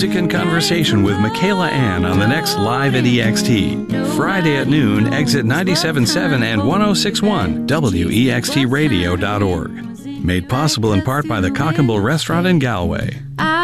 music and conversation with Michaela Ann on the next Live at EXT. Friday at noon, exit 97.7 and 106.1, WEXTradio.org. Made possible in part by the Cock and Bull Restaurant in Galway.